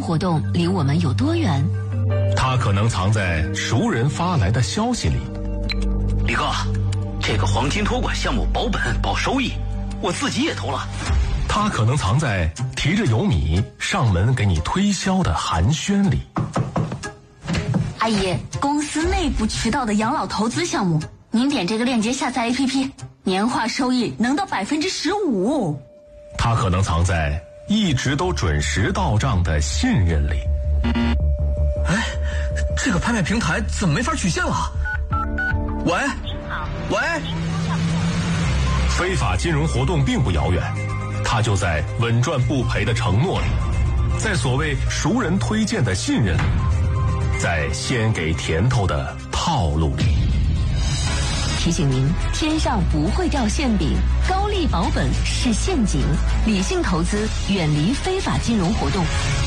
活动离我们有多远？ 它可能藏在熟人发来的消息里。 李哥，这个黄金托管项目保本保收益，我自己也投了。 它可能藏在提着油米上门给你推销的寒暄里。 阿姨，公司内部渠道的养老投资项目，您点这个链接下载 APP， 年化收益能到15%。 它可能藏在一直都准时到账的信任里。 哎，这个拍卖平台怎么没法取现了？喂，喂， 非法金融活动并不遥远，它就在稳赚不赔的承诺里，在所谓熟人推荐的信任里，在先给甜头的套路里。 提醒您，天上不会掉馅饼，高利保本是陷阱，理性投资，远离非法金融活动。